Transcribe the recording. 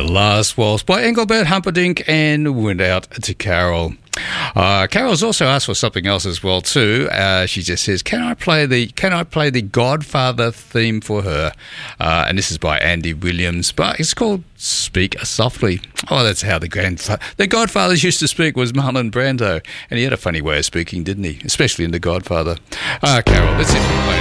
Last Waltz by Engelbert Humperdinck and went out to Carol. Carol's also asked for something else as well too. She just says, "Can I play the Godfather theme for her?" And this is by Andy Williams, but it's called "Speak Softly." Oh, that's how the Godfathers used to speak, was Marlon Brando, and he had a funny way of speaking, didn't he? Especially in The Godfather. Carol, let's see if we play.